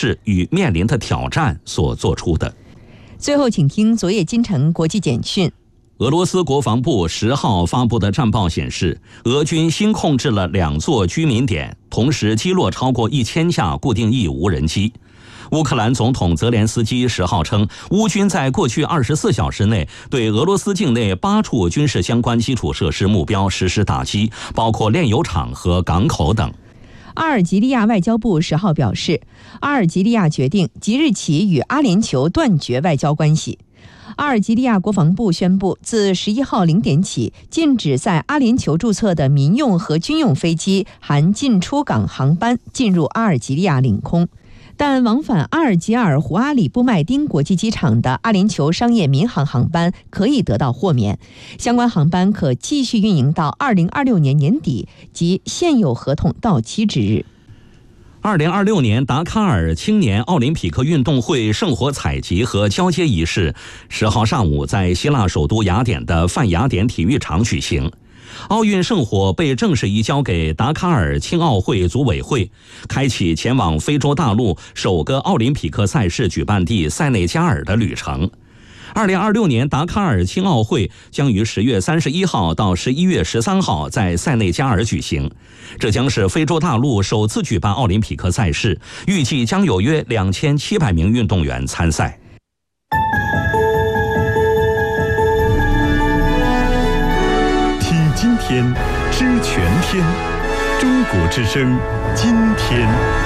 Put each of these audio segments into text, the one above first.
势与面临的挑战所做出的。 最后，请听昨夜今晨国际简讯。 俄罗斯国防部10号发布的战报显示，俄军新控制了2座居民点，同时击落超过1000架固定翼无人机。乌克兰总统泽连斯基10号称，乌军在过去24小时内对俄罗斯境内8处军事相关基础设施目标实施打击，包括炼油厂和港口等。 阿尔及利亚外交部10号表示，阿尔及利亚决定即日起与阿联酋断绝外交关系。阿尔及利亚国防部宣布，自11号0点起，禁止在阿联酋注册的民用和军用飞机含进出港航班进入阿尔及利亚领空。但往返阿尔及尔胡阿里布麦丁国际机场的阿联酋商业民航航班可以得到豁免，相关航班可继续运营到2026年年底及现有合同到期之日。 2026年达喀尔青年奥林匹克运动会圣火采集和交接仪式10号上午在希腊首都雅典的泛雅典体育场举行。奥运圣火被正式移交给达喀尔青奥会组委会，开启前往非洲大陆首个奥林匹克赛事举办地塞内加尔的旅程。2026年达喀尔青奥会将于10月31号到11月13号在塞内加尔举行，这将是非洲大陆首次举办奥林匹克赛事，预计将有约2700名运动员参赛。 听今天，知全天，中国之声，今天。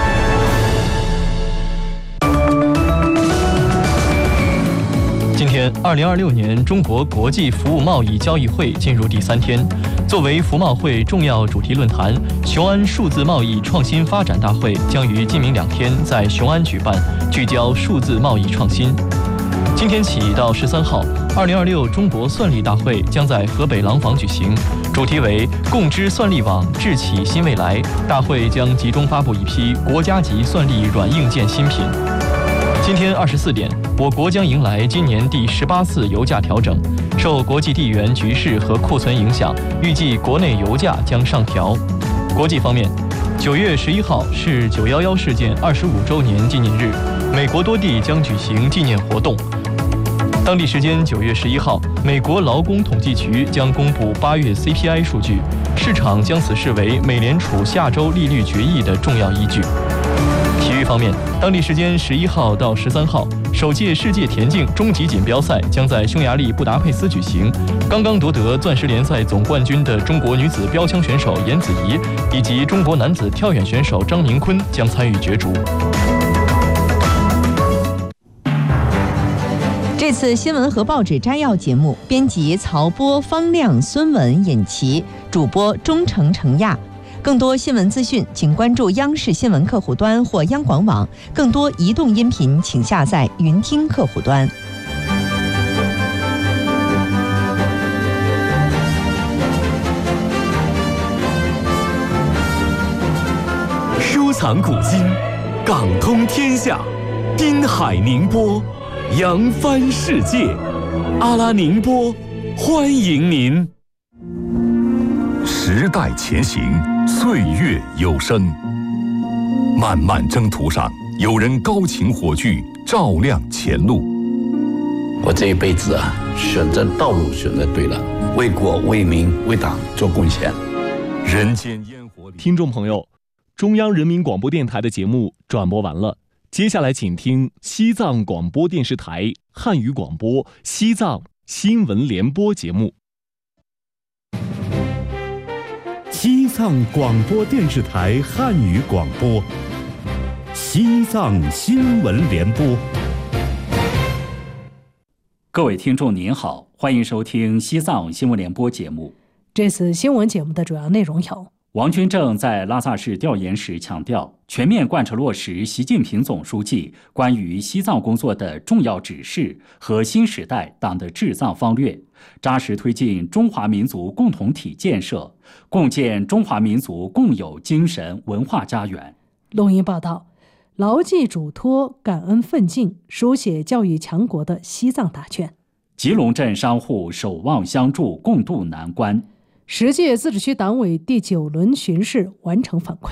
今天，2026年中国国际服务贸易交易会进入第3天。作为服贸会重要主题论坛，雄安数字贸易创新发展大会将于今明2天在雄安举办，聚焦数字贸易创新。今天起到13号，2026中国算力大会将在河北廊坊举行，主题为“共知算力网，智启新未来”。大会将集中发布一批国家级算力软硬件新品。今天24点，我国将迎来今年第18次油价调整。受国际地缘局势和库存影响，预计国内油价将上调。国际方面，9月11号是911事件25周年纪念日，美国多地将举行纪念活动。当地时间9月11号，美国劳工统计局将公布8月 CPI 数据，市场将此视为美联储下周利率决议的重要依据。体育方面，当地时间11号到13号，首届世界田径终极锦标赛将在匈牙利布达佩斯举行。刚刚夺得钻石联赛总冠军的中国女子标枪选手严子怡以及中国男子跳远选手张宁坤将参与角逐。 这次新闻和报纸摘要节目，编辑曹波、方亮、孙文、尹奇，主播钟程、程亚。更多新闻资讯，请关注央视新闻客户端或央广网。更多移动音频，请下载云听客户端。 收藏古今，港通天下，滨海宁波，扬帆世界。阿拉宁波，欢迎您。时代前行，岁月有声。漫漫征途上，有人高擎火炬，照亮前路。 我这一辈子选择道路选择对了，为国为民为党做贡献。 人间烟火里， 听众朋友，中央人民广播电台的节目转播完了，接下来请听西藏广播电视台汉语广播西藏新闻联播节目。 西藏广播电视台汉语广播，西藏新闻联播。 各位听众您好，欢迎收听西藏新闻联播节目。 这次新闻节目的主要内容有： 王军正在拉萨市调研时强调，全面贯彻落实习近平总书记关于西藏工作的重要指示和新时代党的治藏方略，扎实推进中华民族共同体建设，共建中华民族共有精神文化家园。 录音报道：牢记嘱托，感恩奋进，书写教育强国的西藏答卷。 吉隆镇商户守望相助，共度难关。 10届自治区党委第9轮巡视完成反馈。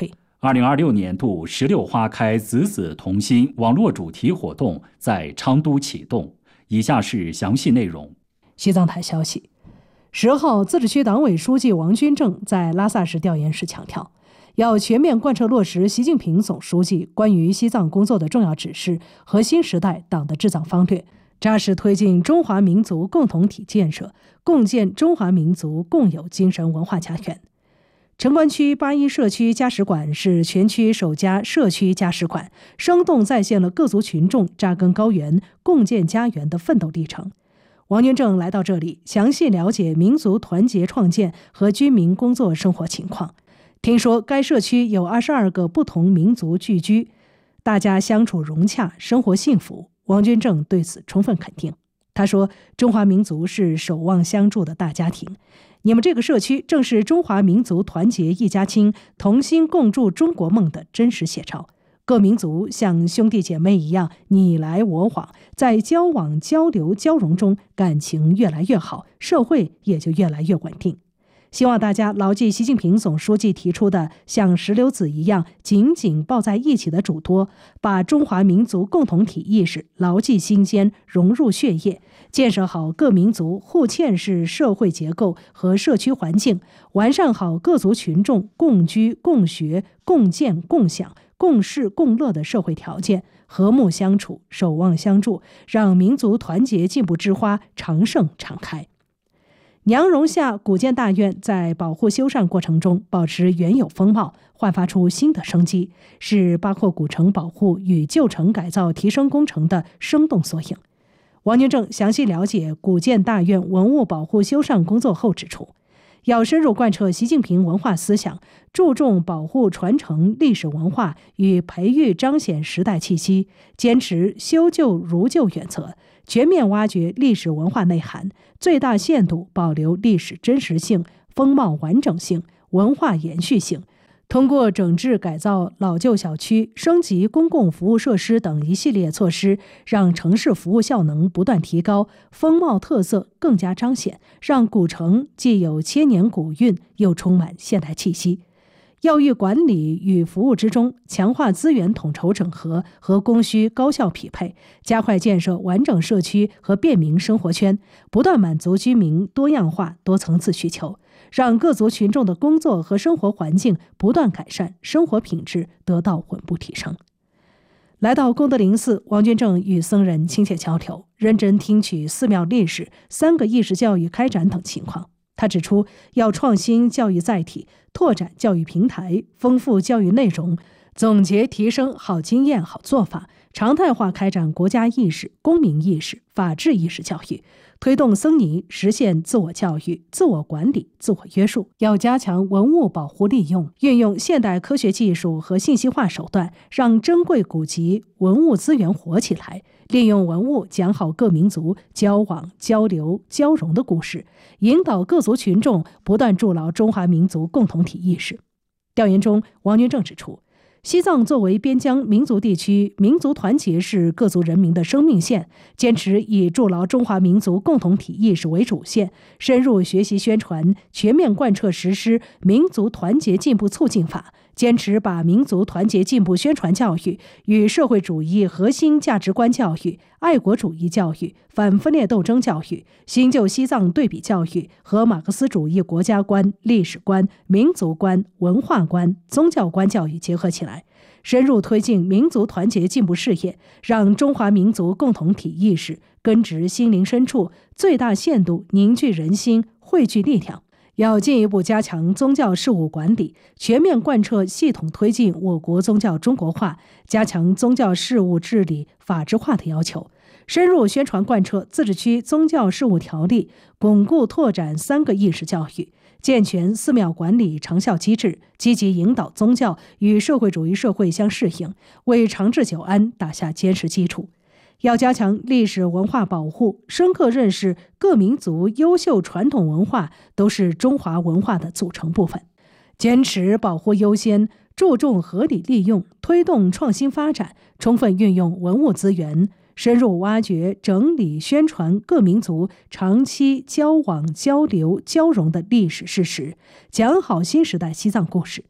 2026年度16花开子子同心网络主题活动在昌都启动。以下是详细内容。 西藏台消息，10号，自治区党委书记王军正在拉萨市调研时强调，要全面贯彻落实习近平总书记关于西藏工作的重要指示和新时代党的治藏方略，扎实推进中华民族共同体建设，共建中华民族共有精神文化家园。城关区81社区家史馆是全区首家社区家史馆，生动再现了各族群众扎根高原、共建家园的奋斗历程。王军正来到这里，详细了解民族团结创建和居民工作生活情况。听说该社区有22个不同民族聚居，大家相处融洽，生活幸福。王军正对此充分肯定。他说：“中华民族是守望相助的大家庭，你们这个社区正是中华民族团结一家亲、同心共筑中国梦的真实写照。各民族像兄弟姐妹一样你来我往，在交往、交流、交融中，感情越来越好，社会也就越来越稳定。希望大家牢记习近平总书记提出的像石榴籽一样紧紧抱在一起的嘱托，把中华民族共同体意识牢记心间，融入血液，建设好各民族互嵌式社会结构和社区环境，完善好各族群众共居、共学、共建、共享、共事共乐的社会条件，和睦相处，守望相助，让民族团结进步之花常盛常开。”娘融下古建大院在保护修缮过程中保持原有风貌，焕发出新的生机，是八廓古城保护与旧城改造提升工程的生动缩影。王军正详细了解古建大院文物保护修缮工作后指出，要深入贯彻习近平文化思想，注重保护传承历史文化与培育彰显时代气息，坚持修旧如旧原则，全面挖掘历史文化内涵，最大限度保留历史真实性、风貌完整性、文化延续性。通过整治改造老旧小区、升级公共服务设施等一系列措施，让城市服务效能不断提高，风貌特色更加彰显，让古城既有千年古韵，又充满现代气息。要于管理与服务之中，强化资源统筹整合和供需高效匹配，加快建设完整社区和便民生活圈，不断满足居民多样化、多层次需求，让各族群众的工作和生活环境不断改善，生活品质得到稳步提升。来到功德林寺，王军正与僧人亲切交流，认真听取寺庙历史、3个意识教育开展等情况。他指出，要创新教育载体，拓展教育平台，丰富教育内容，总结提升好经验、好做法，常态化开展国家意识、公民意识、法治意识教育，推动僧尼实现自我教育、自我管理、自我约束。要加强文物保护利用，运用现代科学技术和信息化手段，让珍贵古籍文物资源活起来，利用文物讲好各民族交往、交流、交融的故事，引导各族群众不断筑牢中华民族共同体意识。调研中，王军正指出，西藏作为边疆民族地区，民族团结是各族人民的生命线，坚持以筑牢中华民族共同体意识为主线，深入学习宣传，全面贯彻实施民族团结进步促进法，坚持把民族团结进步宣传教育与社会主义核心价值观教育、爱国主义教育、反分裂斗争教育、新旧西藏对比教育和马克思主义国家观、历史观、民族观、文化观、宗教观教育结合起来，深入推进民族团结进步事业，让中华民族共同体意识根植心灵深处，最大限度凝聚人心，汇聚力量。要进一步加强宗教事务管理，全面贯彻系统推进我国宗教中国化，加强宗教事务治理法治化的要求，深入宣传贯彻自治区宗教事务条例，巩固拓展3个意识教育，健全寺庙管理长效机制，积极引导宗教与社会主义社会相适应，为长治久安打下坚实基础。要加强历史文化保护，深刻认识各民族优秀传统文化都是中华文化的组成部分，坚持保护优先，注重合理利用，推动创新发展，充分运用文物资源，深入挖掘、整理、宣传各民族长期交往、交流、交融的历史事实，讲好新时代西藏故事。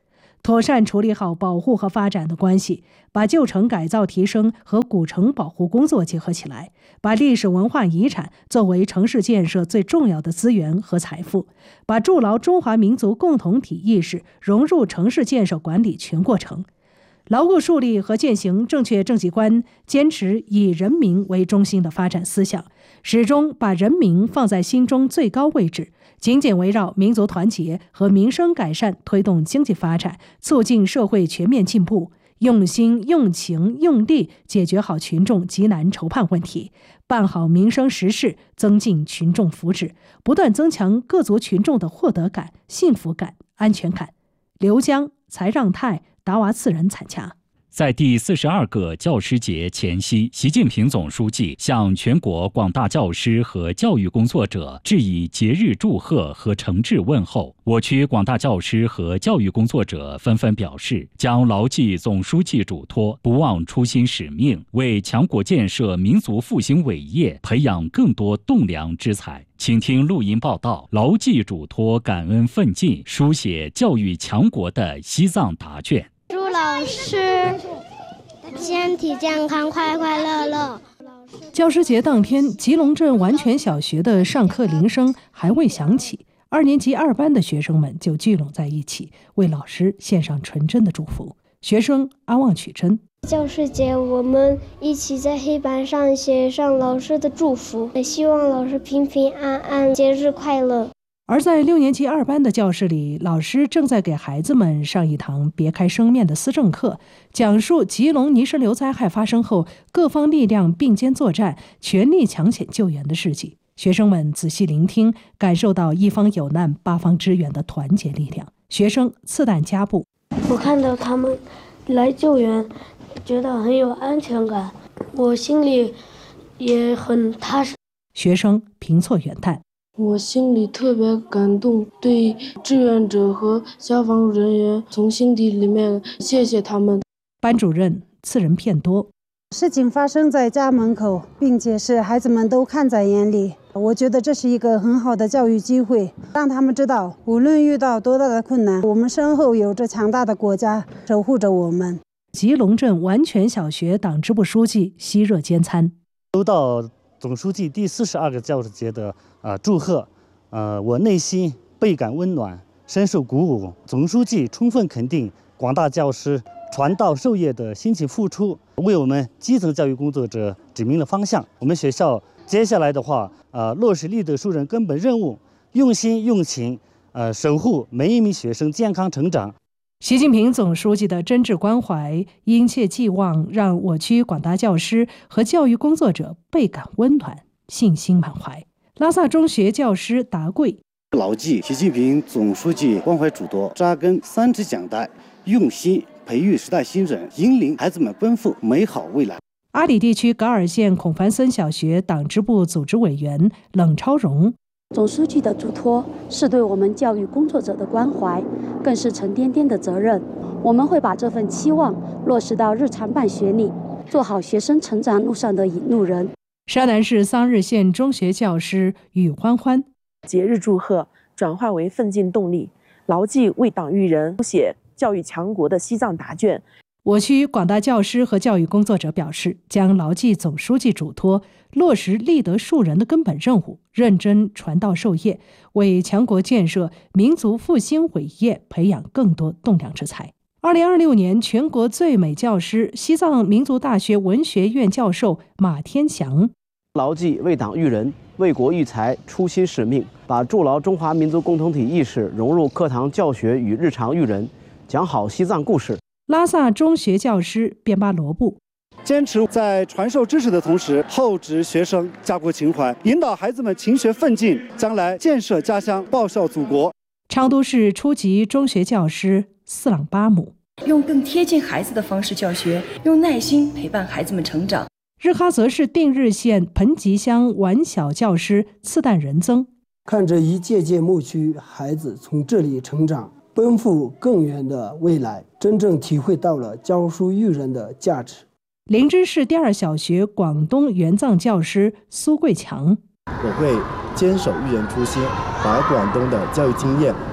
妥善处理好保护和发展的关系，把旧城改造提升和古城保护工作结合起来，把历史文化遗产作为城市建设最重要的资源和财富，把筑牢中华民族共同体意识融入城市建设管理全过程，牢固树立和践行正确政绩观，坚持以人民为中心的发展思想，始终把人民放在心中最高位置，紧紧围绕民族团结和民生改善推动经济发展，促进社会全面进步，用心、用情、用力解决好群众急难愁盼问题，办好民生实事，增进群众福祉，不断增强各族群众的获得感、幸福感、安全感。刘江、才让泰、达瓦次仁采洽。 在第42个教师节前夕，习近平总书记向全国广大教师和教育工作者致以节日祝贺和诚挚问候。我区广大教师和教育工作者纷纷表示，将牢记总书记嘱托，不忘初心使命，为强国建设、民族复兴伟业培养更多栋梁之才。请听录音报道：牢记嘱托，感恩奋进，书写教育强国的西藏答卷。 祝老师身体健康，快快乐乐。 教师节当天，吉隆镇完全小学的上课铃声还未响起，2年级2班的学生们就聚拢在一起，为老师献上纯真的祝福。学生阿旺曲珍： 教师节，我们一起在黑板上写上老师的祝福，也希望老师平平安安，节日快乐。 而在6年级2班的教室里，老师正在给孩子们上一堂别开生面的思政课，讲述吉隆泥石流灾害发生后，各方力量并肩作战，全力抢险救援的事迹。学生们仔细聆听，感受到一方有难八方支援的团结力量。学生次旦加布： 我看到他们来救援，觉得很有安全感，我心里也很踏实。 学生平措远旦： 我心里特别感动，对志愿者和消防人员从心底里面谢谢他们。 班主任次仁片多： 事情发生在家门口，并且是孩子们都看在眼里，我觉得这是一个很好的教育机会，让他们知道无论遇到多大的困难，我们身后有着强大的国家守护着我们。 吉隆镇完全小学党支部书记昔热坚参： 收到总书记第42个教师节的祝贺，我内心倍感温暖，深受鼓舞。总书记充分肯定广大教师传道授业的辛勤付出，为我们基层教育工作者指明了方向。我们学校接下来的话，落实立德树人根本任务，用心用情，守护每一名学生健康成长。 习近平总书记的真挚关怀、殷切寄望，让我区广大教师和教育工作者倍感温暖，信心满怀。拉萨中学教师达贵： 牢记习近平总书记关怀嘱托，扎根3支讲台，用心培育时代新人，引领孩子们奔赴美好未来。 阿里地区噶尔县孔凡森小学党支部组织委员冷超荣： 总书记的嘱托是对我们教育工作者的关怀，更是沉甸甸的责任。我们会把这份期望落实到日常办学里，做好学生成长路上的引路人。 沙南市桑日县中学教师宇欢欢： 节日祝贺转化为奋进动力，牢记为党育人，书写教育强国的西藏答卷。 我区广大教师和教育工作者表示，将牢记总书记嘱托，落实立德树人的根本任务，认真传道授业，为强国建设、民族复兴伟业培养更多栋梁之才。2026年全国最美教师、西藏民族大学文学院教授马天祥： 牢记为党育人、为国育才初心使命，把筑牢中华民族共同体意识融入课堂教学与日常育人，讲好西藏故事。 拉萨中学教师边巴罗布： 坚持在传授知识的同时，厚植学生家国情怀，引导孩子们勤学奋进，将来建设家乡，报效祖国。 昌都市初级中学教师斯朗巴姆： 用更贴近孩子的方式教学，用耐心陪伴孩子们成长。 日喀则市定日县盆吉乡晚小教师次旦仁增： 看着一届届牧区孩子从这里成长，奔赴更远的未来，真正体会到了教书育人的价值。 林芝市第2小学广东援藏教师苏贵强： 我会坚守育人初心，把广东的教育经验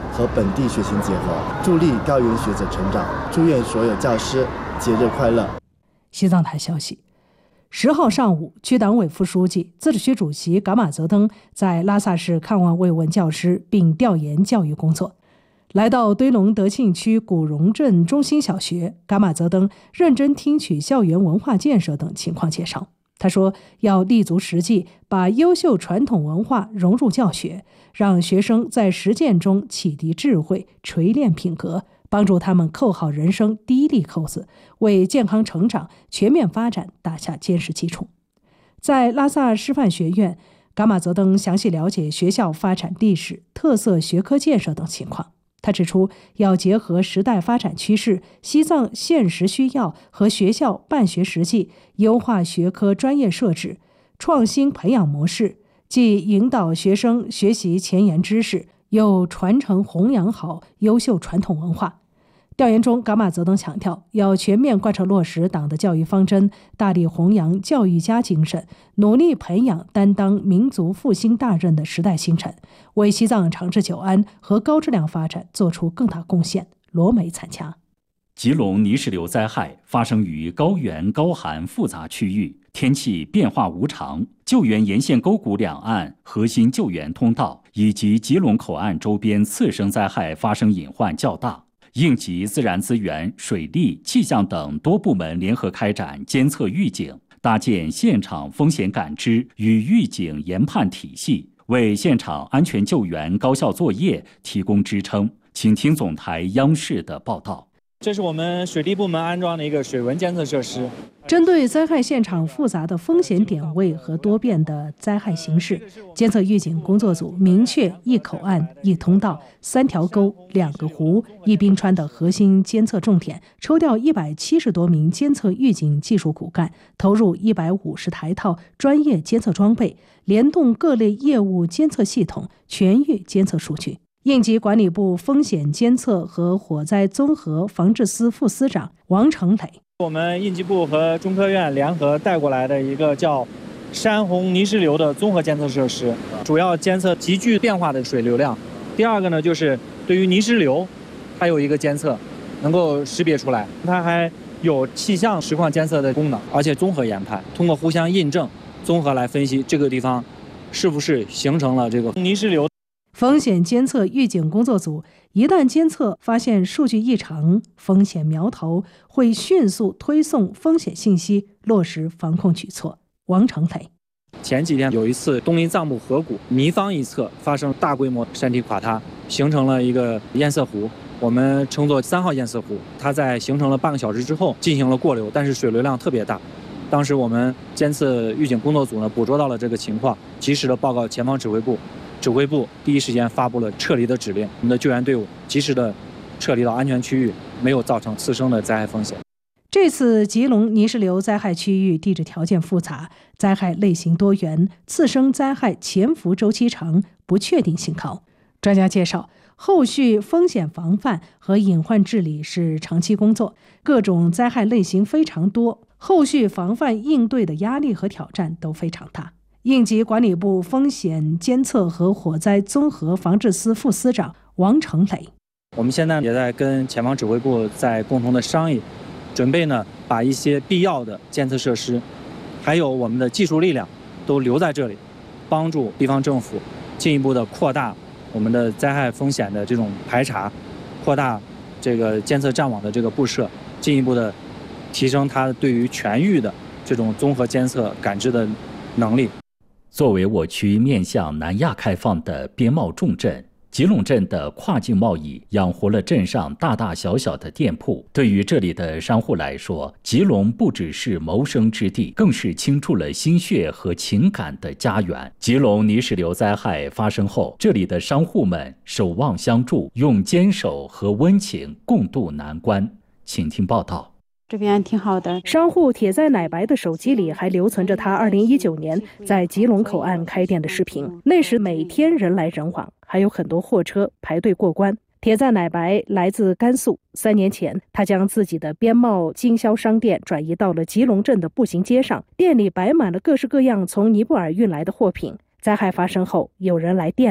和本地学习结合，助力调研学者成长。祝愿所有教师节日快乐。 西藏台消息，10号上午，区党委副书记、自治区主席噶玛泽登在拉萨市看望慰问教师，并调研教育工作。来到堆龙德庆区古荣镇中心小学，噶玛泽登认真听取校园文化建设等情况介绍。他说，要立足实际，把优秀传统文化融入教学，让学生在实践中启迪智慧、锤炼品格，帮助他们扣好人生第一粒扣子，为健康成长、全面发展打下坚实基础。在拉萨师范学院，噶玛泽登详细了解学校发展历史、特色学科建设等情况。他指出，要结合时代发展趋势、西藏现实需要和学校办学实际，优化学科专业设置，创新培养模式，既引导学生学习前沿知识，又传承弘扬好优秀传统文化。调研中，噶玛泽登强调，要全面贯彻落实党的教育方针，大力弘扬教育家精神，努力培养担当民族复兴大任的时代新臣，为西藏长治久安和高质量发展做出更大贡献。罗梅参加。 吉隆泥石流灾害发生于高原高寒复杂区域，天气变化无常，救援沿线沟谷两岸核心救援通道以及吉隆口岸周边次生灾害发生隐患较大。应急自然资源、水利、气象等多部门联合开展监测预警，搭建现场风险感知与预警研判体系，为现场安全救援高效作业提供支撑。请听总台央视的报道。 这是我们水利部门安装的一个水文监测设施。 针对灾害现场复杂的风险点位和多变的灾害形势，监测预警工作组明确一口岸、一通道、3条沟、2个湖、一冰川的核心监测重点，抽调170多名监测预警技术骨干，投入150台套专业监测装备，联动各类业务监测系统，全域监测数据。应急管理部风险监测和火灾综合防治司副司长王成磊， 我们应急部和中科院联合带过来的一个叫山洪泥石流的综合监测设施，主要监测急剧变化的水流量。第二个呢，就是对于泥石流，它有一个监测，能够识别出来。它还有气象实况监测的功能，而且综合研判，通过互相印证，综合来分析这个地方是不是形成了这个泥石流。 风险监测预警工作组一旦监测发现数据异常、风险苗头，会迅速推送风险信息，落实防控举措。王成磊， 前几天有一次东林藏布河谷弥方一侧发生大规模山体垮塌，形成了一个堰塞湖，我们称作3号堰塞湖。它在形成了半个小时之后进行了过流，但是水流量特别大。当时我们监测预警工作组呢捕捉到了这个情况，及时的报告前方指挥部。指挥部第一时间发布了撤离的指令，我们的救援队伍及时的撤离到安全区域，没有造成次生的灾害风险。 这次吉隆泥石流灾害区域地质条件复杂，灾害类型多元，次生灾害潜伏周期长，不确定性高。专家介绍，后续风险防范和隐患治理是长期工作，各种灾害类型非常多，后续防范应对的压力和挑战都非常大。应急管理部风险监测和火灾综合防治司副司长王成磊， 我们现在也在跟前方指挥部在共同的商议，准备呢把一些必要的监测设施，还有我们的技术力量都留在这里，帮助地方政府进一步的扩大我们的灾害风险的这种排查，扩大这个监测站网的这个布设，进一步的提升它对于全域的这种综合监测感知的能力。 作为我区面向南亚开放的边贸重镇，吉隆镇的跨境贸易养活了镇上大大小小的店铺。对于这里的商户来说，吉隆不只是谋生之地，更是倾注了心血和情感的家园。吉隆泥石流灾害发生后，这里的商户们守望相助，用坚守和温情共度难关。请听报道。 这边挺好的。 商户铁在奶白的手机里还留存着他2019年在吉隆口岸开店的视频，那时每天人来人往，还有很多货车排队过关。铁在奶白来自甘肃，3年前他将自己的边贸经销商店转移到了吉隆镇的步行街上，店里摆满了各式各样从尼泊尔运来的货品。灾害发生后，有人来店里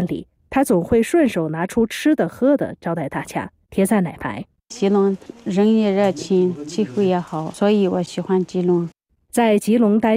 他总会顺手拿出吃的喝的招待大家。铁伞奶白， 吉隆人也热情，气候也好，所以我喜欢吉隆。 在吉隆待